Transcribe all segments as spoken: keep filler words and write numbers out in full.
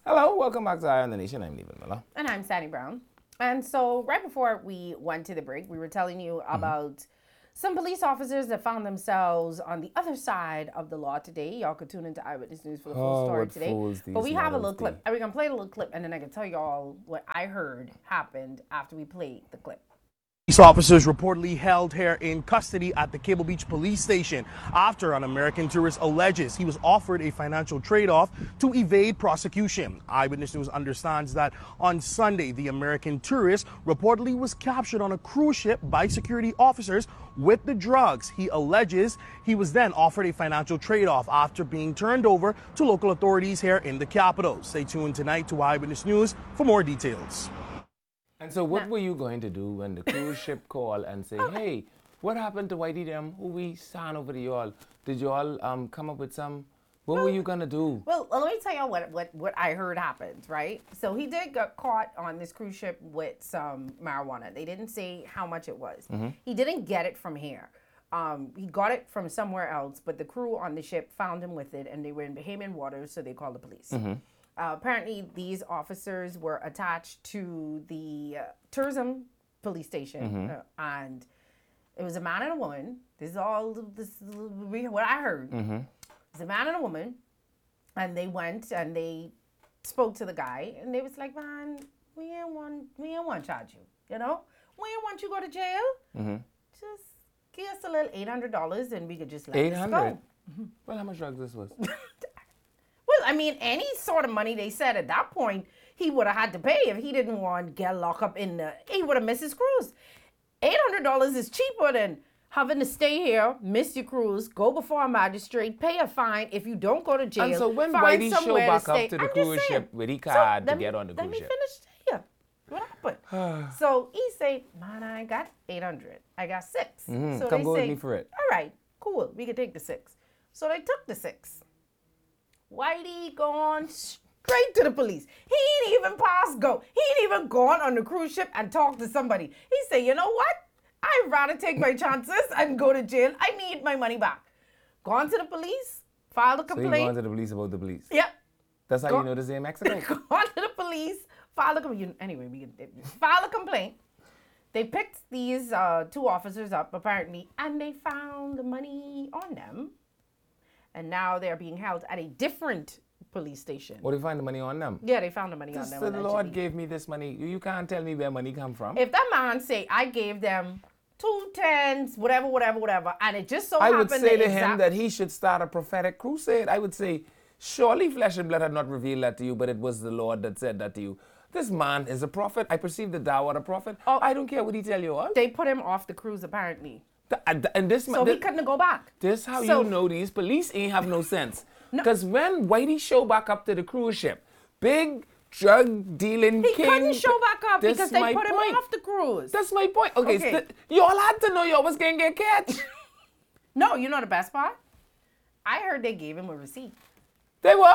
Hello, welcome back to Eye on the Nation. I'm Levan Miller. And I'm Sandy Brown. And so right before we went to the break, we were telling you about mm-hmm. some police officers that found themselves on the other side of the law today. Y'all could tune into Eyewitness News for the full oh, story what today. Fools these but we have a little be. clip. And we're going to play a little clip, and then I can tell y'all what I heard happened after we played the clip. Police officers reportedly held Hare in custody at the Cable Beach police station after an American tourist alleges he was offered a financial trade-off to evade prosecution. Eyewitness News understands that on Sunday, the American tourist reportedly was captured on a cruise ship by security officers with the drugs. He alleges he was then offered a financial trade-off after being turned over to local authorities here in the capital. Stay tuned tonight to Eyewitness News for more details. And so what were you going to do when the cruise ship called and say, hey, what happened to Whitey them who we stand over to y'all? Did y'all um, come up with some, what well, were you going to do? Well, let me tell y'all what, what, what I heard happened, right? So he did get caught on this cruise ship with some marijuana. They didn't say how much it was. Mm-hmm. He didn't get it from here. Um, he got it from somewhere else, but the crew on the ship found him with it, and they were in Bahamian waters, so they called the police. Mm-hmm. Uh, apparently, these officers were attached to the uh, tourism police station, mm-hmm. uh, and it was a man and a woman. This is all this is what I heard. Mm-hmm. It's a man and a woman, and they went and they spoke to the guy, and they was like, "Man, we ain't want we ain't want to charge you. You know, we ain't want you to go to jail. Mm-hmm. Just give us a little eight hundred dollars, and we could just let eight this hundred. go." Mm-hmm. Well, how much drugs this was? Well, I mean, any sort of money they said at that point, he would have had to pay if he didn't want to get locked up in the, he would have missed his cruise. eight hundred dollars is cheaper than having to stay here, miss your cruise, go before a magistrate, pay a fine if you don't go to jail. And so when Whitey showed back to up to the I'm cruise ship with he card so to get on the cruise ship. Let me finish here. What happened? So he say, man, I ain't got eight hundred. I got six. Mm-hmm. So Come they go say, with me for it. All right, cool. We can take the six. So they took the six. Whitey gone straight to the police. He ain't even passed go. He ain't even gone on the cruise ship and talked to somebody. He said, you know what? I'd rather take my chances and go to jail. I need my money back. Gone to the police, filed a complaint. So you gone to the police about the police? Yep. That's how Go- you know this is in Mexico? Gone to the police, filed a complaint. Anyway, we can file a complaint. They picked these uh, two officers up, apparently, and they found the money on them. And now they're being held at a different police station. What, did you find the money on them? Yeah, they found the money this, on them. The allegedly. Lord gave me this money. You can't tell me where money come from. If that man say, I gave them two tens, whatever, whatever, whatever, and it just so I happened... would say to exact- him that he should start a prophetic crusade. I would say, surely flesh and blood had not revealed that to you, but it was the Lord that said that to you. This man is a prophet. I perceive that thou art a prophet. Oh, I don't care what he tell you all. They put him off the cruise, apparently. The, and this, so this, he couldn't go back. This how so, you know these police ain't have no sense. Because no. when Whitey show back up to the cruise ship, big drug dealing he king. He couldn't show back up because they put him point. off the cruise. That's my point. Okay, okay. So you all had to know y'all was going to get catch. No, you know the best part? I heard they gave him a receipt. They were?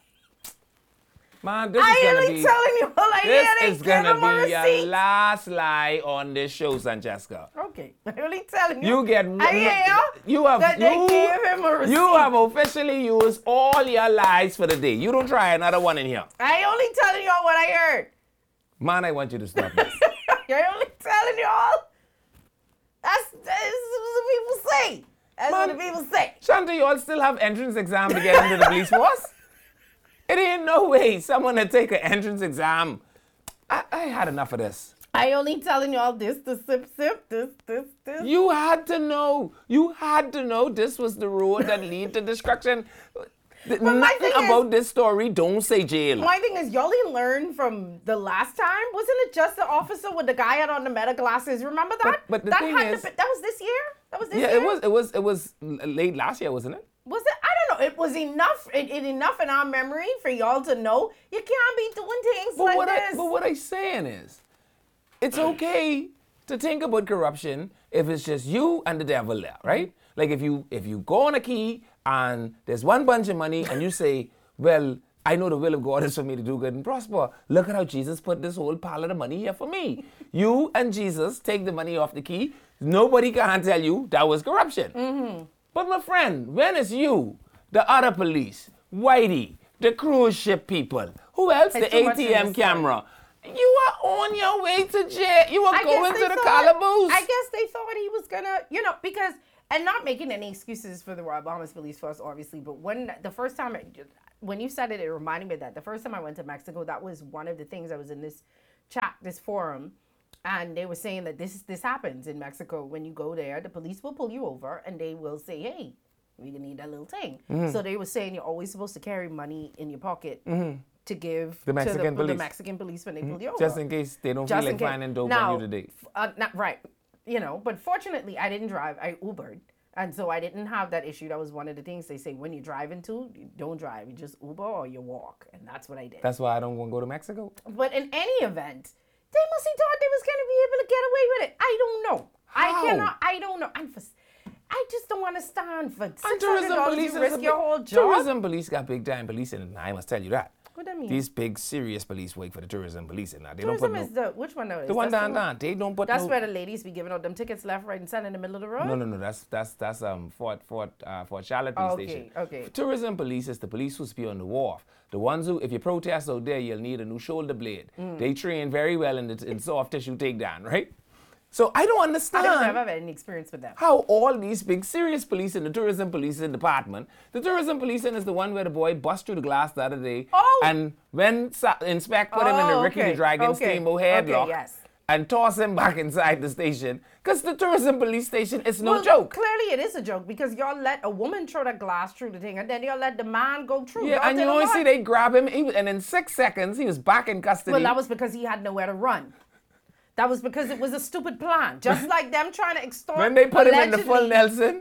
Man, this I is gonna ain't be, telling you all I this hear, is gonna be your last lie on this show, Sancheska. Okay, I'm only telling you. You get I hear you have that you, they gave him a receipt. You have officially used all your lies for the day. You don't try another one in here. I only telling y'all what I heard. Man, I want you to stop this. You're only telling y'all. That's, that's what the people say. That's Man, what the people say. Shanta, you all still have entrance exam to get into the police force? It ain't no way someone to take an entrance exam. I, I had enough of this. I only telling y'all this, the sip, sip, this, this, this. You had to know. You had to know this was the road that lead to destruction. But Nothing about is, this story don't say jail. My thing is, y'all didn't learn from the last time. Wasn't it just the officer with the guy out on the meta glasses? Remember that? But, but the that thing had is, to be, that was this year. That was this yeah, year. it was. It was. It was late last year, wasn't it? Was it? I don't know. It was enough. It, it enough in our memory for y'all to know you can't be doing things but like what this. I, but what I'm saying is, it's okay to think about corruption if it's just you and the devil there, right? Like if you if you go on a key and there's one bunch of money and you say, well, I know the will of God is for me to do good and prosper. Look at how Jesus put this whole pile of the money here for me. You and Jesus take the money off the key. Nobody can tell you that was corruption. Mm-hmm. But my friend, when it's you, the other police, Whitey, the cruise ship people, Who else? It's The too much in A T M this story. camera. You are on your way to jail. You were I going guess to they the thought- calaboose. I guess they thought he was gonna, you know, because, and not making any excuses for the Royal Bahamas Police Force, obviously, but when the first time, when you said it, it reminded me of that. The first time I went to Mexico, that was one of the things I was in this chat, this forum, and they were saying that this this happens in Mexico. When you go there, the police will pull you over and they will say, hey, we need that little thing. Mm-hmm. So they were saying you're always supposed to carry money in your pocket to give The to Mexican the, the police. Mexican police when they pull you over. Just in case they don't Just feel in like case. finding dope Now, on you today. f- Uh, not right, you know. But fortunately, I didn't drive. I Ubered, and so I didn't have that issue. That was one of the things they say when you're driving too. You don't drive. You just Uber or you walk, and that's what I did. That's why I don't want to go to Mexico. But in any event, they must have thought they was gonna be able to get away with it. I don't know. How? I cannot. I don't know. I'm for. I just don't want to stand for six And hundred tourism dollars. police You is a risk your big- whole job. Tourism police got big time policing, and I must tell you that. What that mean? These big serious police work for the tourism policing. Now they Tourism don't is put no, the which one though? the one down down. They don't put That's no, where the ladies be giving out them tickets left, right, and center in the middle of the road. No, no, no. That's that's that's um Fort Fort uh, Fort Charlotte Police Okay, Station. okay. Tourism police is the police who be on the wharf. The ones who, if you protest out there, you'll need a new shoulder blade. Mm. They train very well in the in soft tissue takedown, right? So I don't I understand don't never had any experience with them. how all these big serious police in the tourism policing department, the tourism policing is the one where the boy bust through the glass the other day, Oh. and when Sa- Inspect put him in the Oh, Ricky okay, the Dragon okay, steamboat okay, headlock yes. and toss him back inside the station, because the tourism police station is no Well, joke. Clearly, it is a joke because y'all let a woman throw that glass through the thing, and then y'all let the man go through. Yeah, Y'all and did you a only lot. see they grab him, he, was- and in six seconds he was back in custody. Well, that was because he had nowhere to run. That was because it was a stupid plan, just like them trying to extort. when they put him in the full allegedly- Nelson,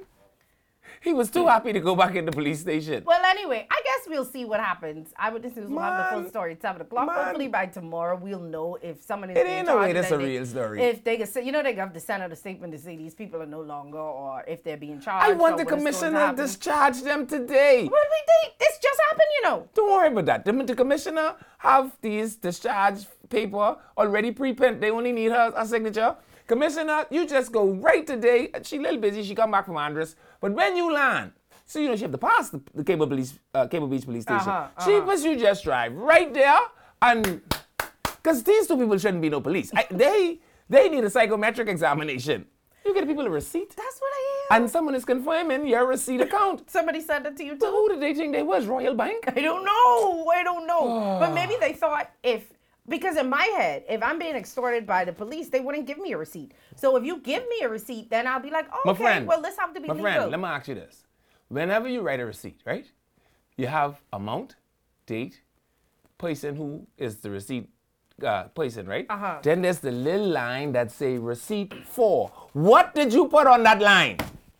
he was too happy to go back in the police station. Well, anyway, I guess we'll see what happens. Eyewitness News will have the full Man, story at seven o'clock. man. Hopefully by tomorrow we'll know if someone is It being ain't no way charged that's and a they- real story. If they can say, you know, they have to send out a statement to say these people are no longer, or if they're being charged. I want or the what is going to commissioner happen. to discharge them today. Well, we think this just happened, you know. Don't worry about that. The, the commissioner have these discharge paper already pre-printed. They only need her, her signature. Commissioner, you just go right today. She a little busy. She come back from Andres. But when you land, so you know she have to pass the, the Cable Police, uh, Cable Beach Police Station. Uh-huh, uh-huh. Cheapest you just drive right there, and because these two people shouldn't be no police. I, they they need a psychometric examination. You get people a receipt, That's what I am. and someone is confirming your receipt account. Somebody said that to you So too. who did they think they was? Royal Bank? I don't know. I don't know. But maybe they thought if, because in my head, if I'm being extorted by the police, they wouldn't give me a receipt. So if you give me a receipt, then I'll be like, oh, My okay, friend, well, this have to be my legal. friend, let me ask you this. Whenever you write a receipt, right? You have amount, date, person who is the receipt uh, person, right? Uh-huh. Then there's the little line that say receipt for. What did you put on that line?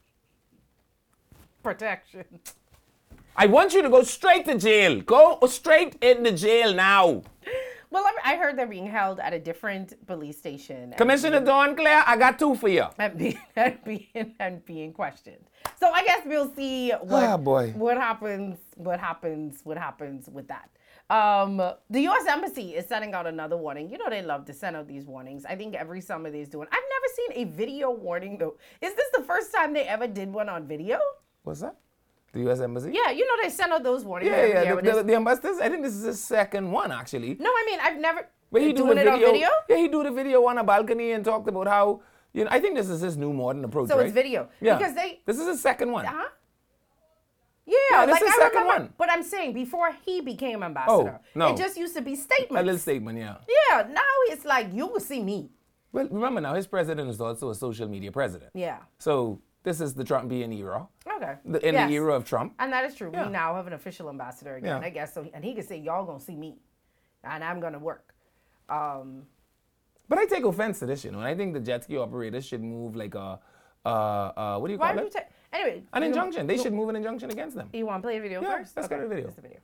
Protection. I want you to go straight to jail. Go straight into jail now. Well, I I heard they're being held at a different police station. and Commissioner being- Dawn Claire, I got two for you. And being, and being and being questioned. So I guess we'll see what Ah, boy. what happens, what happens, what happens with that. Um, the U S Embassy is sending out another warning. You know they love to send out these warnings. I think every summer they're doing. I've never seen a video warning though. Is this the first time they ever did one on video? What's that? The U S Embassy? Yeah, you know they send out those warnings. Yeah, every yeah. year The, when the, there's- the ambassadors, I think this is the second one, actually. no, I mean I've never. But he do doing the it video, on video. Yeah, he do the video on a balcony and talked about how, you know, I think this is his new modern approach, So right? it's video. Yeah. Because they- This is the second one. Huh? Yeah, Yeah, this like is I second remember. one. But I'm saying before he became ambassador, no. it just used to be A statements. little statement, yeah. Yeah, now it's like you will see me. Well, remember now, his president is also a social media president. Yeah. So this is the Trumpian era. Okay. The, in Yes. the era of Trump. And that is true. Yeah. We now have an official ambassador again, Yeah. I guess. So, and he can say, "Y'all gonna see me, and I'm gonna work." Um, But I take offense to this, you know, and I think the jet ski operators should move like a, uh, uh, what do you why call would you it? take? Anyway, An you- injunction. They you- should move an injunction against them. You want to play the video Yeah, first? let's go to the video. here's the video.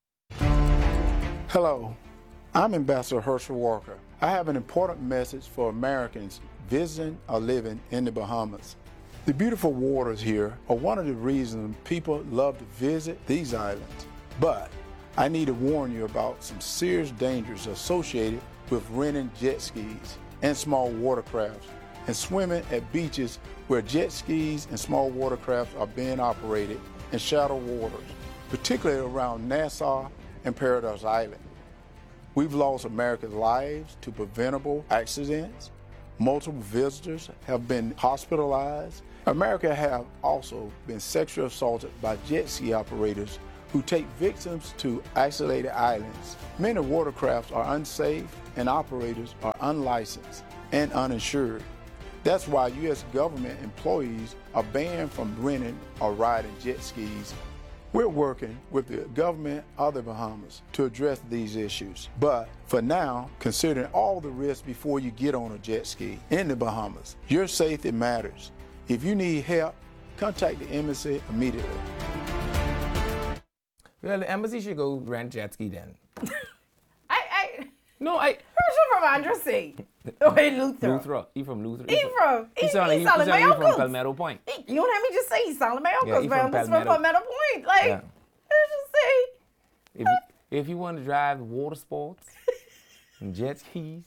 Hello, I'm Ambassador Herschel Walker. I have an important message for Americans visiting or living in the Bahamas. The beautiful waters here are one of the reasons people love to visit these islands. But I need to warn you about some serious dangers associated with renting jet skis and small watercrafts and swimming at beaches where jet skis and small watercrafts are being operated in shallow waters, particularly around Nassau and Paradise Island. We've lost America's lives to preventable accidents. Multiple visitors have been hospitalized. America have also been sexually assaulted by jet ski operators who take victims to isolated islands. Many watercrafts are unsafe and operators are unlicensed and uninsured. That's why U S government employees are banned from renting or riding jet skis. We're working with the government of the Bahamas to address these issues. But for now, considering all the risks before you get on a jet ski in the Bahamas, your safety matters. If you need help, contact the embassy immediately. Well, the embassy should go rent jet ski then. I, I, No, I. Herschel from Andrassy. Oh, hey, Luther. Luther. He from Luther. He from, he, He he, sound like he he, sound he like sound my like he from uncles. Palmetto Point. He- You don't have me just say he sound like my Yeah, uncles, he man. from He's from Palmetto. Palmetto Point. Like, Yeah. Herschel say, If you, if you want to drive water sports and jet skis,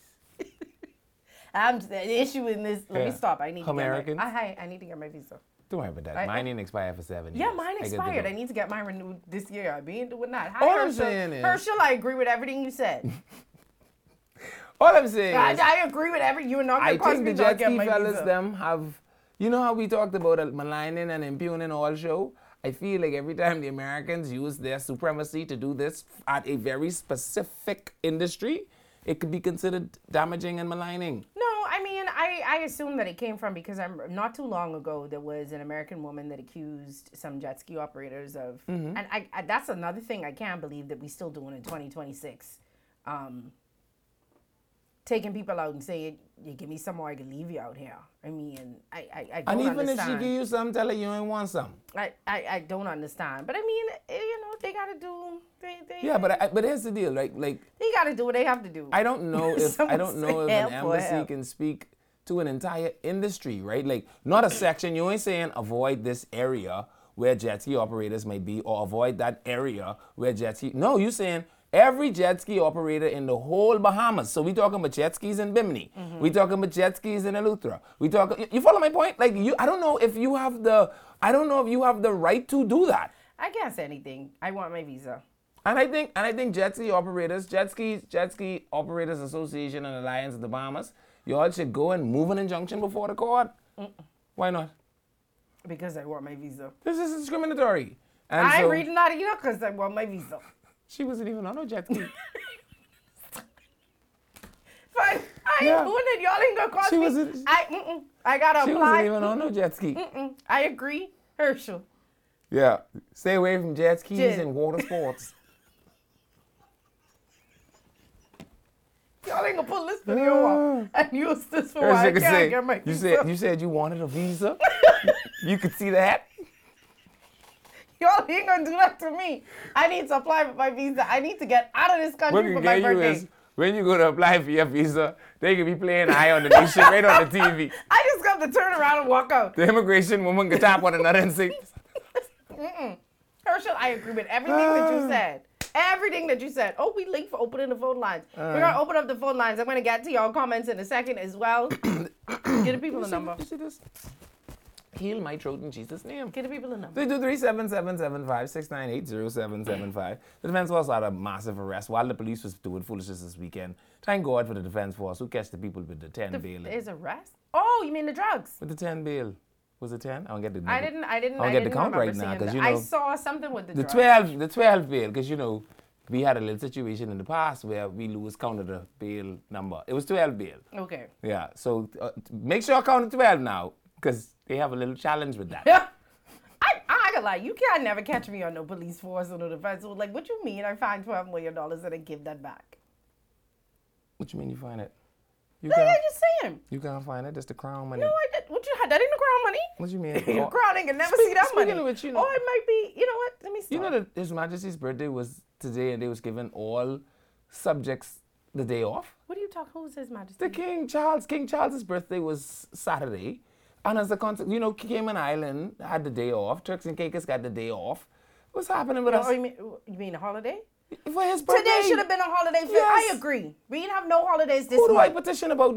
I'm just, the issue in this, let Yeah. me stop. I need Americans. to get my, I, I need to get my visa. don't worry about that. I- Mine ain't expired for seven Yeah, years. mine I good to expired. go. I need to get mine renewed this year. I been doing that. Hi, All I'm Herschel. saying is- Herschel, I agree with everything you said. All I'm saying I, is, I agree with every. You're not I gonna cause think me the not jet get ski my fellas visa. them have, you know how we talked about uh, maligning and impugning all show? I feel like every time the Americans use their supremacy to do this at a very specific industry, it could be considered damaging and maligning. No, I mean, I, I assume that it came from because I'm not too long ago there was an American woman that accused some jet ski operators of, Mm-hmm. and I, I that's another thing I can't believe that we still doing in twenty twenty-six, um, taking people out and saying, "You give me some more, I can leave you out here." I mean, I I, I don't And even understand. if she give you some, tell her you ain't want some. I, I, I don't understand, but I mean, eh, you know, they gotta do. They, they, Yeah, but I, but here's the deal, like like they gotta do what they have to do. I don't know if I Someone don't know if say an help or embassy help. can speak to an entire industry, right? Like not a section. You ain't saying avoid this area where jet ski operators may be, or avoid that area where jet ski. No, you saying every jet ski operator in the whole Bahamas. So we talking about jet skis in Bimini. Mm-hmm. We talking about jet skis in Eleuthera. We talk. You follow my point? Like you, I don't know if you have the. I don't know if you have the right to do that. I can't say anything. I want my visa. And I think, and I think jet ski operators, jet ski, jet ski operators association and alliance of the Bahamas, you all should go and move an injunction before the court. Mm-mm. Why not? Because I want my visa. This is discriminatory. And I'm so, reading that either because I want my visa. she wasn't even on a jet ski. Fine. I Yeah. ain't doing it. Y'all ain't gonna cost She me. wasn't- I, mm-mm. I gotta She apply. wasn't even on no jet ski. Mm-mm. I agree. Herschel. Yeah. Stay away from jet skis Jet. and water sports. Y'all ain't gonna pull this video up and use this for As why you I can can't say, get my you visa. said you said you wanted a visa. You could see that. Y'all ain't gonna do that to me. I need to apply for my visa. I need to get out of this What country we for can my get you birthday. is when you go to apply for your visa, they can be playing Eye on the Nation right on the T V. I just got to turn around and walk out. The immigration woman can tap one another and say, Herschel, I agree with everything that you said. Everything that you said. Oh, we late for opening the phone lines. We're gonna open up the phone lines. I'm gonna get to your comments in a second as well. Give the people a number. You see this? Heal my throat in Jesus' name. Give the people a number. three two three, seven seven seven five, six nine eight, zero seven seven five. The Defense Force had a massive arrest while the police was doing foolishness this weekend. Thank God for the Defense Force who catch the people with the ten bail. Is arrest? Oh, you mean the drugs? With the ten bail. Was it ten? I don't get the I didn't. I didn't. I don't I get the didn't count remember right now, seeing 'cause, that. you I know, saw something with the, The drugs. twelve, the twelve bail, because you know, we had a little situation in the past where we lose count of the bail number. It was twelve bail. Okay. Yeah, so uh, make sure I count to twelve now, because they have a little challenge with that. Yeah. I, I gotta lie, you can't never catch me on no police force or no defense. force. Like, what you mean? I find twelve million dollars and I give that back. What you mean you find it? You Like, can't, I just saying. you can't find it, that's the crown money. No, I did. What you had that in the crown money? What you mean? The Oh, crown ain't gonna never Speak- see that speaking money. of which, you know- Or it might be. You know what? Let me stop. you know that His Majesty's birthday was today and they was giving all subjects the day off? What are you talking? Who's His Majesty? The King Charles, King Charles's birthday was Saturday. And as a consequence, you know, Cayman Island had the day off. Turks and Caicos got the day off. What's happening with Oh, us? you mean you mean a holiday? For his birthday. Today should have been a holiday. For, Yes. I agree. We didn't have no holidays this Who do I month. petition about this?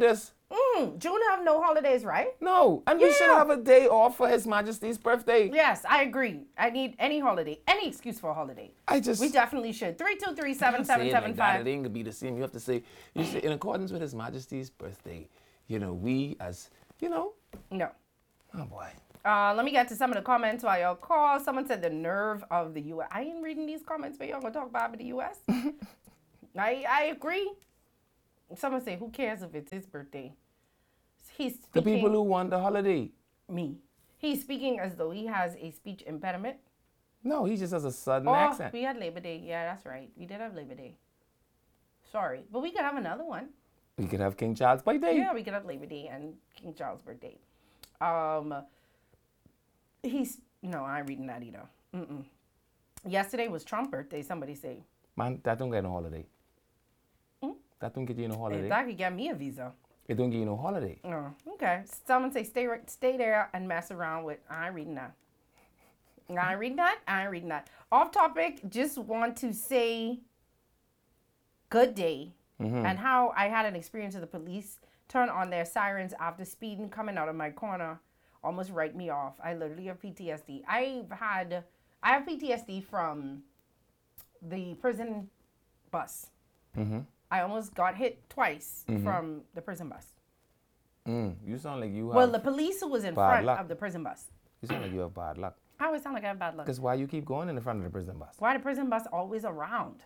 Mm, June have no holidays, right? No, and we should Yeah. have a day off for His Majesty's birthday. Yes, I agree. I need any holiday, any excuse for a holiday. I just We definitely should. Three two three seven seven say it seven like that. five. It ain't gonna be the same. You have to say, you say in accordance with His Majesty's birthday. You know, we as you know. No. Oh boy. Uh, let me get to some of the comments while y'all call. Someone said the nerve of the U S. I ain't reading these comments, but y'all gonna talk about the U S. I I agree. Someone say, who cares if it's his birthday? He's speaking, The people who want the holiday. me. He's speaking as though he has a speech impediment. No, he just has a sudden Oh, accent. we had Labor Day. Yeah, that's right. We did have Labor Day. Sorry, but we could have another one. We could have King Charles' birthday. Yeah, we could have Labor Day and King Charles' birthday. Um, he's no, I ain't reading that either. Mm-mm. Yesterday was Trump's birthday. Somebody say Man, that don't get no holiday. Hmm? That don't get you no holiday. if that could get me a visa. It don't get you no holiday. Oh, okay. Someone say stay right, stay there and mess around with. I ain't reading that. I ain't reading that. I ain't reading that. Off topic. Just want to say good day and how I had an experience with the police turn on their sirens after speeding coming out of my corner, almost write me off. I literally have P T S D. I've had I have P T S D from the prison bus. I almost got hit twice from the prison bus. Mm, you sound like you have. Well, the police who was in bad front luck. of the prison bus. You sound like you have bad luck. I always sound like I have bad luck. Because why you keep going in the front of the prison bus? Why the prison bus always around?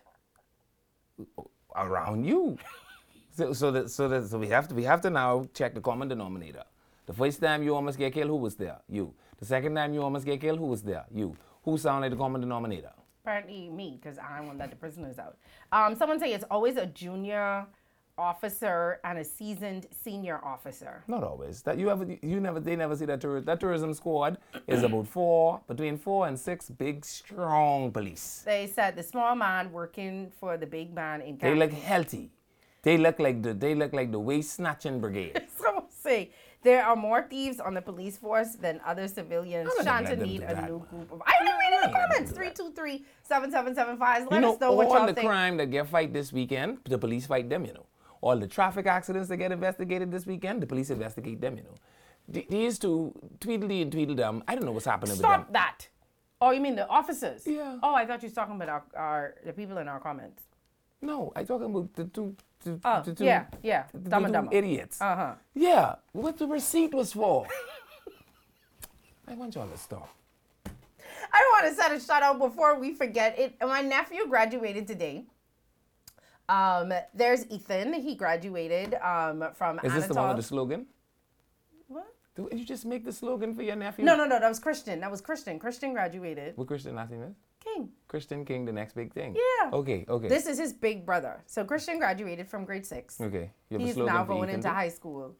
Around you. so so that so that so we have to we have to now check the common denominator. The first time you almost get killed, who was there? You. The second time you almost get killed, who was there? You. Who sound like the common denominator? Apparently me, because I won't let the prisoners out. Um, someone say it's always a junior officer and a seasoned senior officer. Not always. That you ever you never they never see that tourism that tourism squad is about four between four and six big strong police. They said the small man working for the big man in They Canada. look healthy. They look like the they look like the waist snatching brigade. Someone say there are more thieves on the police force than other civilians. I'm not Trying gonna to let them need do a that, new man. group of. I'm not reading the I'm not gonna comments. do Three that. two three seven seven seven five. Let You know, us know what all y'all the think. crime that get fight this weekend, the police fight them, you know. All the traffic accidents that get investigated this weekend, the police investigate them, you know. Th- These two, Tweedledee and Tweedledum, I don't know what's happening with them. Stop that. Oh, you mean the officers? Yeah. Oh, I thought you were talking about our, our the people in our comments. No, I talking about the two, the, Oh, the two, yeah, yeah. the Dumb and two Dumber. idiots. Uh-huh. Yeah, what the receipt was for. I want y'all to stop. I want to set a shout out before we forget it. My nephew graduated today. Um, there's Ethan. He graduated um, from Is this the one Anatol. with the slogan? What? Did you just make the slogan for your nephew? No, no, no. That was Christian. That was Christian. Christian graduated. What Christian last name is? King. Christian King, the next big thing. Yeah. Okay, okay. This is his big brother. So Christian graduated from grade six. okay. You have a He's slogan now for going Ethan into too? high school.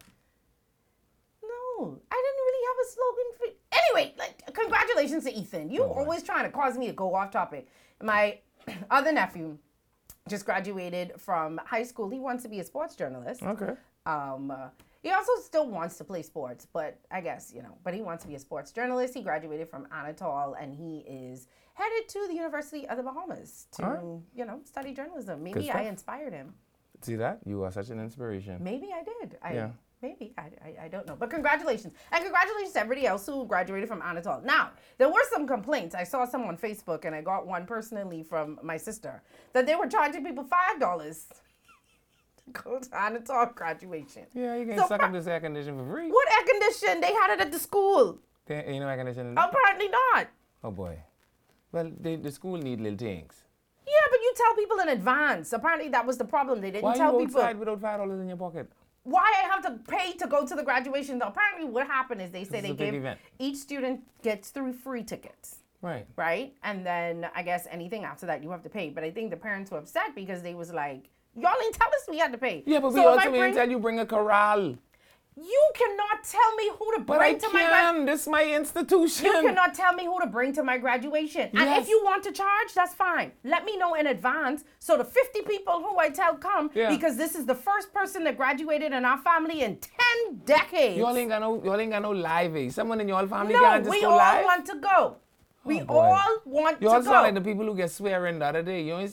No, I didn't really have a slogan for. Anyway, like, congratulations to Ethan. You Oh, boy. always trying to cause me to go off topic. My other nephew just graduated from high school. He wants to be a sports journalist. Okay. Um, uh, he also still wants to play sports, but I guess, you know, but he wants to be a sports journalist. He graduated from Anatol and he is headed to the University of the Bahamas to, All right. you know, study journalism. Maybe stuff. I inspired him. See that? You are such an inspiration. Maybe I did. I, Yeah. Maybe. I, I, I don't know. But congratulations. And congratulations to everybody else who graduated from Anatol. Now, there were some complaints. I saw some on Facebook, and I got one personally from my sister, that they were charging people five dollars to go to Anatol graduation. Yeah, you can So suck pro- up this air condition for free. What air condition? They had it at the school. There ain't no air conditioning. Apparently not. Oh boy. Well, they, the school need little things. Yeah, but you tell people in advance. Apparently that was the problem. They didn't Why are tell you people. outside without five dollars in your pocket? Why I have to pay to go to the graduation? Apparently what happened is they say This is they a big gave event. each student gets three free tickets. Right. Right? And then I guess anything after that you have to pay. But I think the parents were upset because they was like, y'all didn't tell us we had to pay. Yeah, but we So if I also bring- didn't tell you bring a corral. You cannot tell me who to But bring I to my graduation. can. This is my institution. You cannot tell me who to bring to my graduation. And Yes. if you want to charge, that's fine. Let me know in advance so the fifty people who I tell come, Yeah. because this is the first person that graduated in our family in ten decades. Y'all ain't got no, y'all ain't got no live aid. Someone in your family no, can't just we go all live. want to go. We Oh, boy. all want You to all go. sound like the people who get swearing the other day. You only see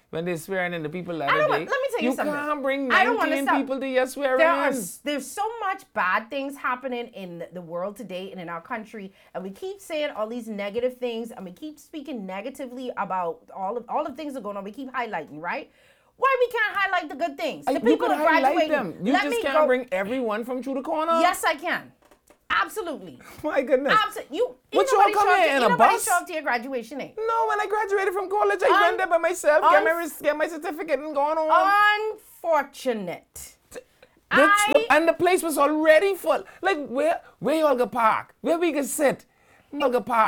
when they're swearing in the people the I other don't day. want, let me tell you, you something. can't bring I don't wanna nineteen stop. people to your swearing There are, in. s- there's so much bad things happening in the world today and in our country, and we keep saying all these negative things, and we keep speaking negatively about all of all the things that are going on. We keep highlighting, right? Why we can't highlight the good things? The you people can that highlight graduating. them. You Let just me can't go. bring everyone from through the corner. Yes, I can. Absolutely. My goodness. Absolutely. You. What, ain't y'all nobody come show up here to- in ain't a nobody bus? show up to your graduation, eh? No, when I graduated from college, I Un- went there by myself, get, my, un- res- get my certificate and gone home. Unfortunate. That's I- the- and the place was already full. Like, where where y'all go park? Where we can sit? Y'all go park.